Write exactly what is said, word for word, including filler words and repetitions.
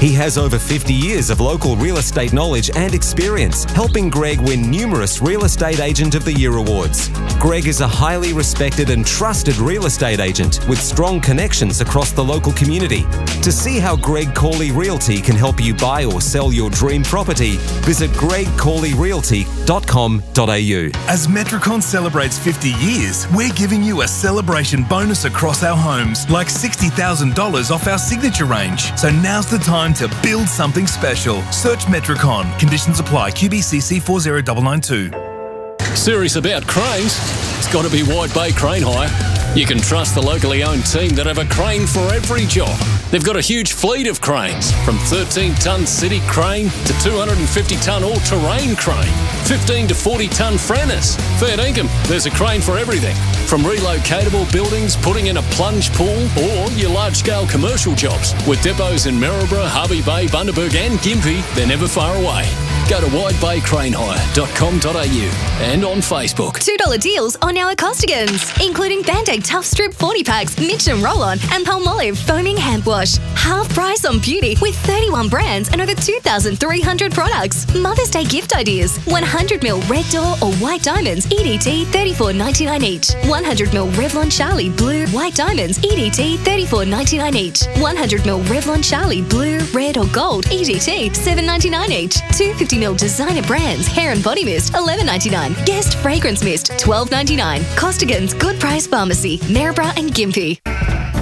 He has over fifty years of local real estate knowledge and experience, helping Greg win numerous Real Estate Agent of the Year awards. Greg is a highly respected and trusted real estate agent with strong connections across the local community. To see how Greg Corley Realty can help you buy or sell your dream property, visit greg corley realty dot com dot a u. As Metricon celebrates fifty years, we're giving you a celebration bonus across our homes, like sixty thousand dollars off our signature range. So now's the time to build something special. Search Metricon. Conditions apply. Q B C C four zero nine nine two. Serious about cranes? It's got to be White Bay Crane Hire. You can trust the locally owned team that have a crane for every job. They've got a huge fleet of cranes, from thirteen tonne city crane to two hundred fifty tonne all-terrain crane, fifteen to forty tonne Franners. Fair dinkum, there's a crane for everything. From relocatable buildings, putting in a plunge pool, or your large-scale commercial jobs. With depots in Maryborough, Hervey Bay, Bundaberg and Gympie, they're never far away. Go to white bay crane hire dot com dot a u and on Facebook. two dollar deals on our Costigans, including Band-Aid Tough Strip forty packs, Mitchum Roll-On and Palmolive Foaming Hand Wash. Half price on beauty with thirty-one brands and over two thousand three hundred products. Mother's Day gift ideas. one hundred mil Red Door or White Diamonds, E D T thirty-four ninety-nine each. one hundred mil Revlon Charlie Blue White Diamonds, E D T thirty-four ninety-nine each. one hundred mil Revlon Charlie Blue, Red or Gold, E D T seven ninety-nine each. two hundred fifty mil designer brands, Hair and Body Mist, eleven ninety-nine. Guest Fragrance Mist, twelve ninety-nine. Costigans Good Price Pharmacy, Maryborough and Gympie.